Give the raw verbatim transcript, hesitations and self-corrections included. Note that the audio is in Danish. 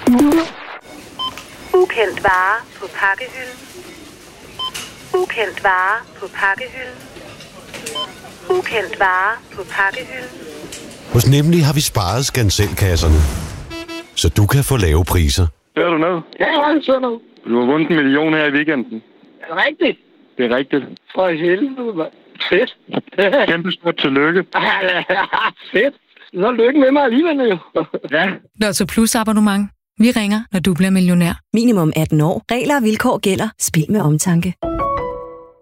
Ukendt vare på pakkehylden. Ukendt vare på pakkehylden. Ukendt vare på pakkehylden. Hos Nemlig har vi sparet skanselkasserne, så du kan få lave priser. Hører du noget? Ja, jeg hører noget. Du har vundet en million her i weekenden. Er det rigtigt? Det er rigtigt. For helvede, mand. Fedt. Kæmpe stort tillykke. Fedt. Så lykke med mig alligevel, jo. Ja. Lotto Plus abonnement. Vi ringer, når du bliver millionær. Minimum atten år. Regler og vilkår gælder. Spil med omtanke.